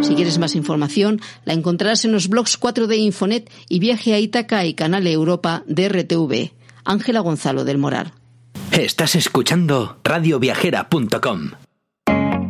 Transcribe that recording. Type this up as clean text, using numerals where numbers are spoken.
Si quieres más información, la encontrarás en los blogs 4D Infonet y Viaje a Ítaca y Canal Europa de RTV. Ángela Gonzalo del Moral. Estás escuchando radioviajera.com.